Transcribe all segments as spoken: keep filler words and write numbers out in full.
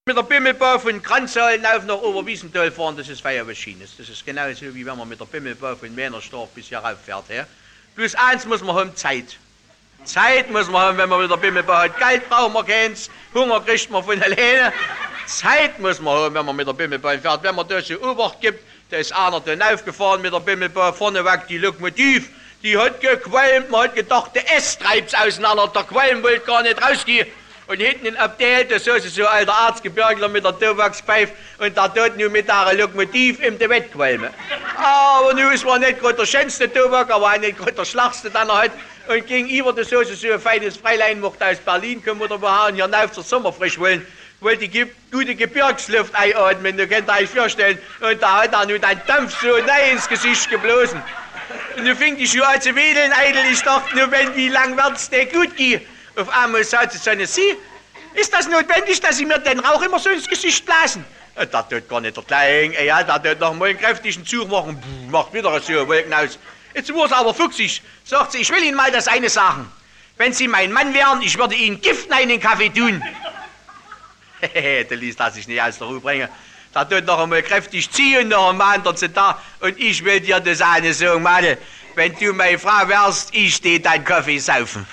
Mit der Bimmelbau von Kranzhalen auf nach Oberwiesenthal fahren, das ist Feiermaschine. Das ist genauso, wie wenn man mit der Bimmelbau von Männerstorf bis hier rauffährt. Ja? Bloß eins muss man haben, Zeit. Zeit muss man haben, wenn man mit der Bimmelbau hat. Geld braucht man keins, Hunger kriegt man von alleine. Zeit muss man haben, wenn man mit der Bimmelbau fährt. Wenn man da so Obacht gibt, da ist einer dann aufgefahren mit der Bimmelbau, vorneweg die Lokomotiv, die hat gequalmt, man hat gedacht, der S treibt's auseinander, der Qualm wollte gar nicht rausgehen. Und hinten in Abteil, da saß so ein alter Arztgebirgler mit der Tobakspfeife und der tut nur mit der Lokomotiv im de Wettqualmen. Aber nun ist man nicht gerade der schönste Tobak, aber auch nicht gerade der schlachste, den er hat. Und gegenüber der Soße so ein feines Freilein mochte aus Berlin kommen oder woher und hier rauf zur Sommerfrisch wollen, wollte die gute Gebirgsluft einatmen, du könnt euch vorstellen. Und da hat er nun den Dampf so nein ins Gesicht geblasen. Und nun fing die Schuhe an zu wedeln, eitel, ich dachte nur, wenn, wie lang wird's dir gut gehen? Auf einmal sagte seine Sie, ist das notwendig, dass Sie mir den Rauch immer so ins Gesicht blasen? Das tut gar nicht der Klein, ja, da tut noch mal einen kräftigen Zug machen, Puh, macht wieder so Wolken aus. Jetzt wurde es aber fuchsig, sagt sie, ich will Ihnen mal das eine sagen. Wenn Sie mein Mann wären, ich würde Ihnen Gift in den Kaffee tun. Hehehe, der ließ das sich nicht aus der Ruhe bringen. Da tut noch einmal kräftig ziehen, noch einmal anderen sind da. Und ich will dir das eine sagen, Mann, wenn du meine Frau wärst, ich steh deinen Kaffee saufen.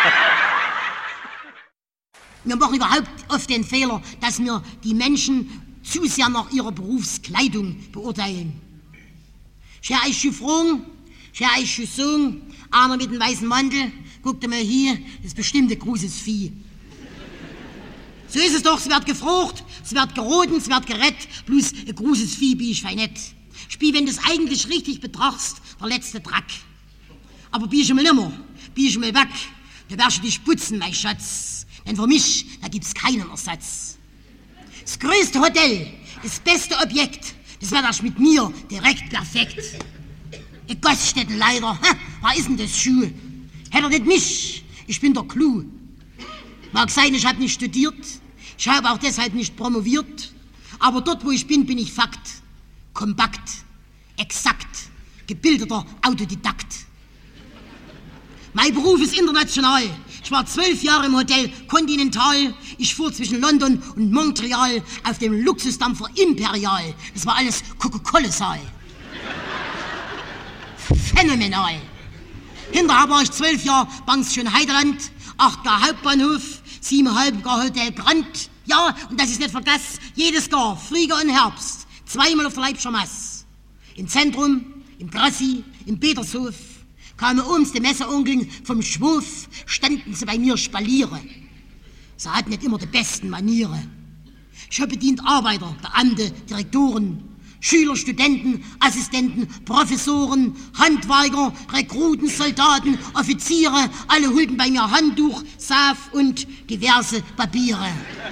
Wir machen überhaupt oft den Fehler, dass wir die Menschen zu sehr nach ihrer Berufskleidung beurteilen. Ich habe euch schon gefragt, ich habe euch schon gesagt, einer mit dem weißen Mantel, guckt mal hier, das ist bestimmt ein großes Vieh. So ist es doch, es wird gefragt, es wird geroten, es wird gerettet, bloß ein großes Vieh bin ich fein nicht. Ich bin, wenn du es eigentlich richtig betrachtest, der letzte Dreck. Aber bin ich mal nimmer, bin ich mal weg, da wirst du dich putzen, mein Schatz. Denn für mich, da gibt's keinen Ersatz. Das größte Hotel, das beste Objekt, das wird erst mit mir direkt perfekt. In Gaststätten leider, ha, was ist denn das Schuh? Hätte er nicht mich, ich bin der Clou. Mag sein, ich habe nicht studiert, ich habe auch deshalb nicht promoviert, aber dort, wo ich bin, bin ich Fakt, kompakt, exakt, gebildeter Autodidakt. Mein Beruf ist international. Ich war zwölf Jahre im Hotel Continental. Ich fuhr zwischen London und Montreal auf dem Luxusdampfer Imperial. Das war alles kolossal. Phänomenal. Hinterher war ich zwölf Jahre Pension Heideland, acht Jahre Hauptbahnhof, siebeneinhalb Jahre Hotel Grand. Ja, und das ist nicht vergessen, jedes Jahr, Frühjahr und Herbst, zweimal auf der Leipziger Messe. Im Zentrum, im Grassi, im Petershof. Kamen ums die Messeonkeln vom Schwurf, standen sie bei mir Spaliere. Sie hatten nicht immer die besten Maniere. Ich habe bedient Arbeiter, Beamte, Direktoren, Schüler, Studenten, Assistenten, Professoren, Handwerker, Rekruten, Soldaten, Offiziere, alle holten bei mir Handtuch, Saft und diverse Papiere.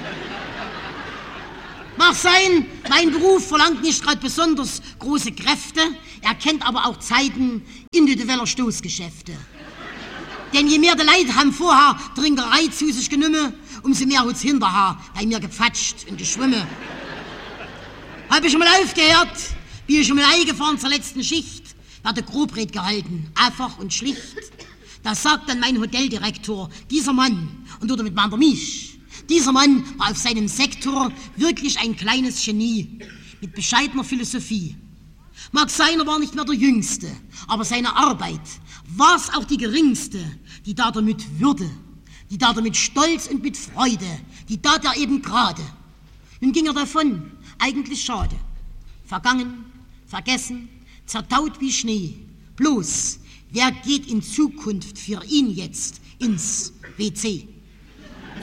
Mag sein, mein Beruf verlangt nicht gerade besonders große Kräfte, er kennt aber auch Zeiten individueller Stoßgeschäfte. Denn je mehr die Leute haben vorher Trinkerei zu sich genommen, umso mehr hat's hinterher bei mir gepfatscht und geschwommen. Hab ich mal aufgehört, bin ich mal eingefahren zur letzten Schicht, werde Grobred gehalten, einfach und schlicht. Da sagt dann mein Hoteldirektor, dieser Mann, und oder mit meiner mich, dieser Mann war auf seinem Sektor wirklich ein kleines Genie, mit bescheidener Philosophie. Mag sein, er war nicht mehr der Jüngste, aber seine Arbeit war's auch die geringste, die tat er mit Würde, die tat er mit Stolz und mit Freude, die tat er eben gerade. Nun ging er davon, eigentlich schade. Vergangen, vergessen, zertaut wie Schnee. Bloß, wer geht in Zukunft für ihn jetzt ins W C?